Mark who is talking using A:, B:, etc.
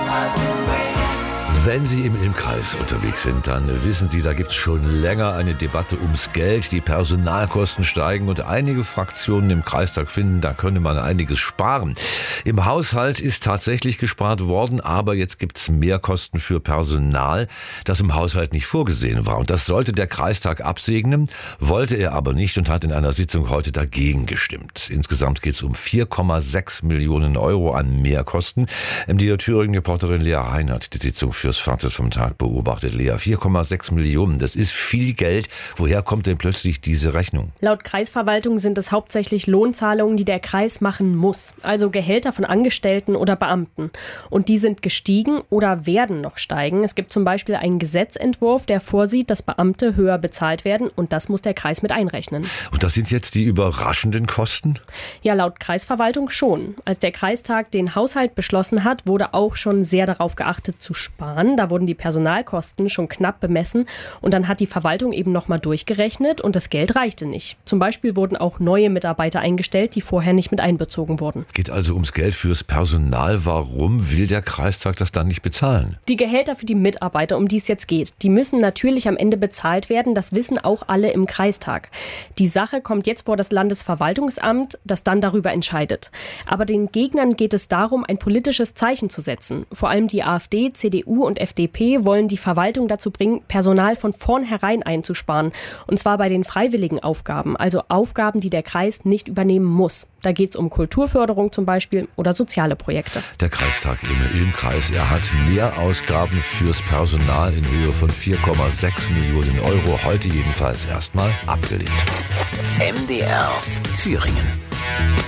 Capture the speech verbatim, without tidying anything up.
A: Wenn Sie im Ilmkreis unterwegs sind, dann wissen Sie, da gibt es schon länger eine Debatte ums Geld. Die Personalkosten steigen und einige Fraktionen im Kreistag finden, da könne man einiges sparen. Im Haushalt ist tatsächlich gespart worden, aber jetzt gibt es Mehrkosten für Personal, das im Haushalt nicht vorgesehen war. Und das sollte der Kreistag absegnen, wollte er aber nicht und hat in einer Sitzung heute dagegen gestimmt. Insgesamt geht es um vier Komma sechs Millionen Euro an Mehrkosten. M D R Thüringen-Reporterin Lea Hein hat die Sitzung fürs Fazit vom Tag beobachtet. Lea, vier Komma sechs Millionen, das ist viel Geld. Woher kommt denn plötzlich diese Rechnung?
B: Laut Kreisverwaltung sind es hauptsächlich Lohnzahlungen, die der Kreis machen muss. Also Gehälter von Angestellten oder Beamten. Und die sind gestiegen oder werden noch steigen. Es gibt zum Beispiel einen Gesetzentwurf, der vorsieht, dass Beamte höher bezahlt werden. Und das muss der Kreis mit einrechnen.
A: Und das sind jetzt die überraschenden Kosten?
B: Ja, laut Kreisverwaltung schon. Als der Kreistag den Haushalt beschlossen hat, wurde auch schon sehr darauf geachtet zu sparen. Da wurden die Personalkosten schon knapp bemessen und dann hat die Verwaltung eben nochmal durchgerechnet und das Geld reichte nicht. Zum Beispiel wurden auch neue Mitarbeiter eingestellt, die vorher nicht mit einbezogen wurden.
A: Geht also ums Geld fürs Personal. Warum will der Kreistag das dann nicht bezahlen?
B: Die Gehälter für die Mitarbeiter, um die es jetzt geht, die müssen natürlich am Ende bezahlt werden. Das wissen auch alle im Kreistag. Die Sache kommt jetzt vor das Landesverwaltungsamt, das dann darüber entscheidet. Aber den Gegnern geht es darum, ein politisches Zeichen zu setzen. Vor allem die AfD, C D U und F D P wollen die Verwaltung dazu bringen, Personal von vornherein einzusparen. Und zwar bei den freiwilligen Aufgaben, also Aufgaben, die der Kreis nicht übernehmen muss. Da geht es um Kulturförderung zum Beispiel oder soziale Projekte.
A: Der Kreistag im Ilmkreis, er hat mehr Ausgaben fürs Personal in Höhe von vier Komma sechs Millionen Euro. Heute jedenfalls erstmal abgelehnt.
C: M D R Thüringen.